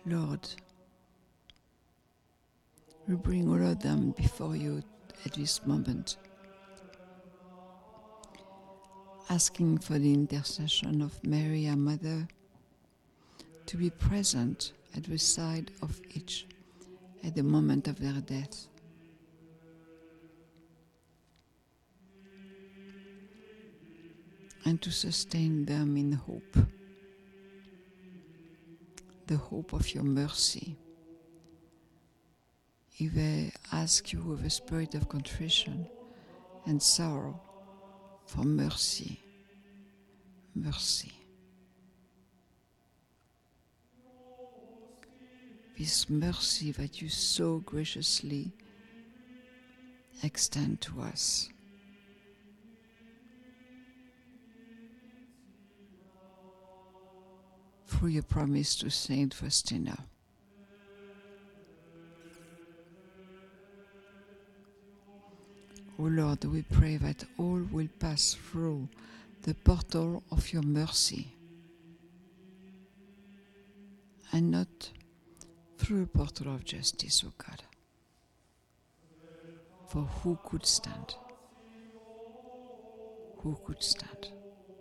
Lord, we bring all of them before you at this moment, asking for the intercession of Mary, our Mother, to be present at the side of each at the moment of their death. And to sustain them in hope, the hope of your mercy. If they ask you with a spirit of contrition and sorrow for mercy, mercy. This mercy that you so graciously extend to us. Through your promise to Saint Faustina. O Lord, we pray that all will pass through the portal of your mercy and not through a portal of justice, O God. For who could stand? Who could stand?